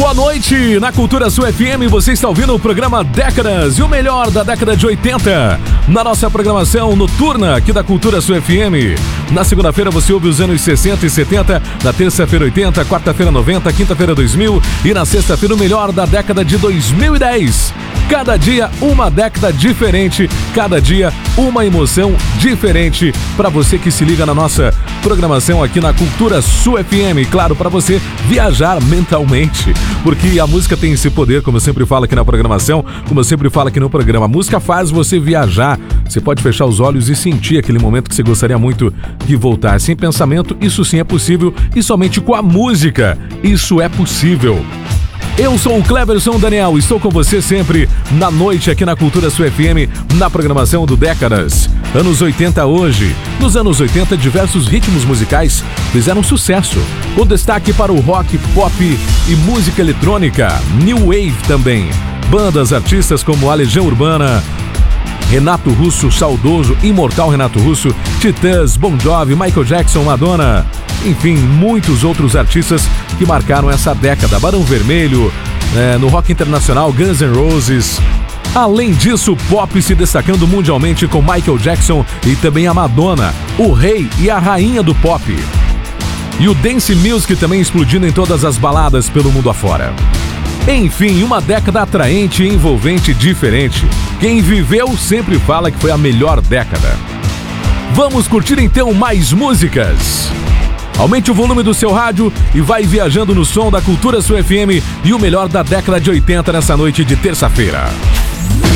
Boa noite, na Cultura Sul FM você está ouvindo o programa Décadas e o melhor da década de 80 na nossa programação noturna aqui da Cultura Sul FM. Na segunda-feira você ouve os anos 60 e 70, na terça-feira 80, quarta-feira 90, quinta-feira 2000 e na sexta-feira o melhor da década de 2010. Cada dia uma década diferente, cada dia uma emoção diferente para você que se liga na nossa programação aqui na Cultura Sul FM. Claro, para você viajar mentalmente, porque a música tem esse poder, como eu sempre falo aqui na programação, como eu sempre falo aqui no programa. A música faz você viajar. Você pode fechar os olhos e sentir aquele momento que você gostaria muito de voltar. Sem pensamento, isso sim é possível e somente com a música isso é possível. Eu sou o Cleverson Daniel, estou com você sempre na noite aqui na Cultura Sul FM, na programação do Décadas. Anos 80 hoje. Nos anos 80, diversos ritmos musicais fizeram sucesso. O destaque para o rock, pop e música eletrônica, New Wave também. Bandas, artistas como a Legião Urbana, Renato Russo, saudoso, imortal Renato Russo, Titãs, Bon Jovi, Michael Jackson, Madonna, enfim, muitos outros artistas que marcaram essa década. Barão Vermelho, no rock internacional, Guns N' Roses. Além disso, o pop se destacando mundialmente com Michael Jackson e também a Madonna, o rei e a rainha do pop. E o dance music também explodindo em todas as baladas pelo mundo afora. Enfim, uma década atraente, envolvente e diferente. Quem viveu sempre fala que foi a melhor década. Vamos curtir então mais músicas. Aumente o volume do seu rádio e vai viajando no som da Cultura Sul FM e o melhor da década de 80 nessa noite de terça-feira.